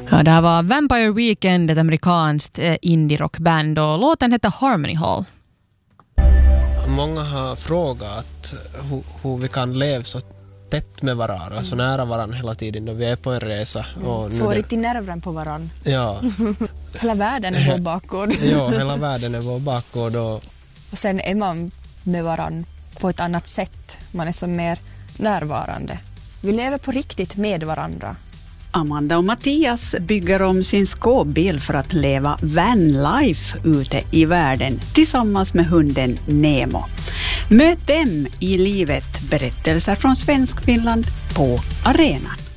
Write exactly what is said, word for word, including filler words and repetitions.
Ja, det här var Vampire Weekend, ett amerikanskt eh, indie-rockband, och låten heter Harmony Hall. Många har frågat hur, hur vi kan leva så tätt med varandra, mm. så nära varandra hela tiden när vi är på en resa. Och Får riktigt nerven på varandra. Ja. Hela världen är vår bakgård. Ja, hela världen är vår bakgård. Och... och sen är man med varandra på ett annat sätt. Man är så mer närvarande. Vi lever på riktigt med varandra. Amanda och Mattias bygger om sin skåpbil för att leva vanlife ute i världen tillsammans med hunden Nemo. Möt dem i livet, berättelser från Svenskfinland på arenan.